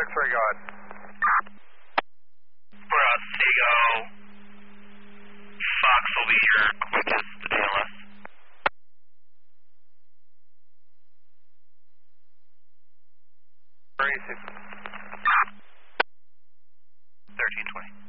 X-ray, go ahead. We're on Seago. Fox will be your quickest to TLS. Where are you, 1320.